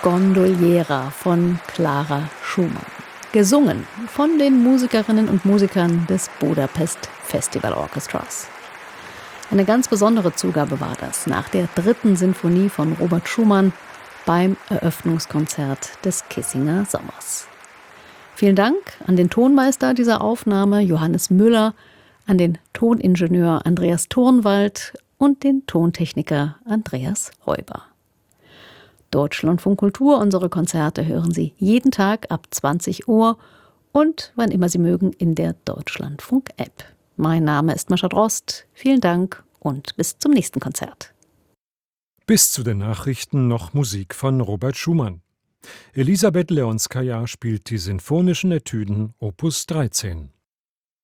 Gondoliera von Clara Schumann. Gesungen von den Musikerinnen und Musikern des Budapest Festival Orchestras. Eine ganz besondere Zugabe war das nach der 3. Sinfonie von Robert Schumann beim Eröffnungskonzert des Kissinger Sommers. Vielen Dank an den Tonmeister dieser Aufnahme, Johannes Müller, an den Toningenieur Andreas Turnwald und den Tontechniker Andreas Räuber. Deutschlandfunk Kultur, unsere Konzerte hören Sie jeden Tag ab 20 Uhr und wann immer Sie mögen in der Deutschlandfunk-App. Mein Name ist Mascha Drost. Vielen Dank und bis zum nächsten Konzert. Bis zu den Nachrichten noch Musik von Robert Schumann. Elisabeth Leonskaja spielt die sinfonischen Etüden Opus 13.